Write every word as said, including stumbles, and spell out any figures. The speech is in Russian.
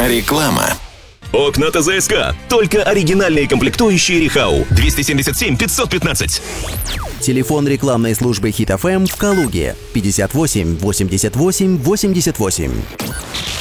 Реклама. Окна ТЗСК. Только оригинальные комплектующие Рихау. двести семьдесят семь пятьсот пятнадцать. Телефон рекламной службы Хит эф эм в Калуге. пятьдесят восемь восемьдесят восемь восемьдесят восемь.